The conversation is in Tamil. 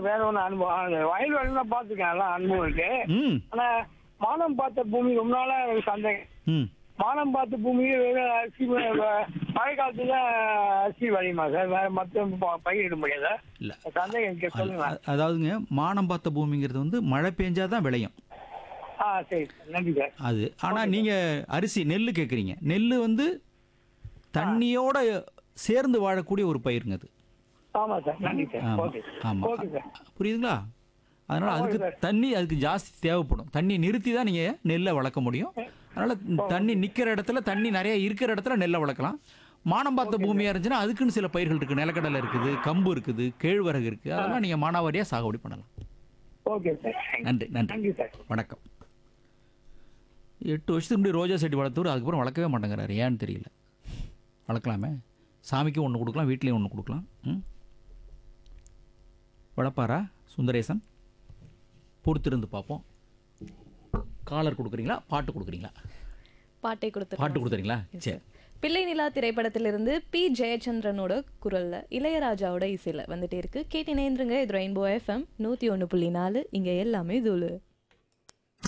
வேற ஒன்றும் அனுபவம் வயல் வேலைலாம் பார்த்துருக்கேன், எல்லாம் அனுபவம் இருக்கு. ம் ஆனா மானம் பார்த்த பூமி ரொம்ப நாளா எனக்கு சந்தேகம். ம் மானம் பார்த்த பூமி அரிசி மழை காலத்துல அரிசி விளையுமா சார்? வேற மற்ற பயிரிட முடியாதா? இல்லை, சந்தேகம் இருக்கு, சொல்லுங்க. அதாவதுங்க மானம் பார்த்த பூமிங்கிறது வந்து மழை பெஞ்சாதான் விளையும் சரி சார், நன்றி சார். அது. ஆனால் நீங்கள் அரிசி நெல் கேட்குறீங்க. நெல் வந்து தண்ணியோட சேர்ந்து வாழக்கூடிய ஒரு பயிருங்க அது. ஆமா சார், நன்றி சார். ஆமாம் ஓகே ஆமாம், ஓகே சார். புரியுதுங்களா? அதனால் அதுக்கு தண்ணி அதுக்கு ஜாஸ்தி தேவைப்படும். தண்ணி நிறுத்தி தான் நீங்கள் நெல்லை வளர்க்க முடியும். அதனால் தண்ணி நிற்கிற இடத்துல, தண்ணி நிறைய இருக்கிற இடத்துல நெல்லை வளர்க்கலாம். மானம் பார்த்த பூமியாக இருந்துச்சுன்னா அதுக்குன்னு சில பயிர்கள் இருக்குது. நிலக்கடலை இருக்குது, கம்பு இருக்குது, கேழ்வரகு இருக்குது. அதெல்லாம் நீங்கள் மானாவாரியாக சாகுபடி பண்ணலாம். Okay sir. நன்றி நன்றி, நன்றி சார். வணக்கம். 8 வருஷத்துக்கு முன்னாடி ரோஜா செடி வளர்த்தவர் அதுக்கப்புறம் வளர்க்கவே மாட்டேங்கிறாரு. ஏன்னு தெரியல. வளர்க்கலாமே, சாமிக்கும் ஒன்று கொடுக்கலாம், வீட்லேயும் ஒன்று கொடுக்கலாம். வளர்ப்பாரா சுந்தரேசன்? பொறுத்திருந்து பார்ப்போம். காலர் கொடுக்குறீங்களா, பாட்டு கொடுக்குறீங்களா? பாட்டை பாட்டு கொடுத்துறீங்களா? சரி. பிள்ளை நிலா திரைப்படத்திலிருந்து பி ஜெயச்சந்திரனோட குரல்ல இளையராஜாவோட இசையில வந்துட்டே இருக்கு. கேட்டு நேர்ந்துருங்க. இது ரெயின்போ FM 101.4. இங்க எல்லாமே தூளு.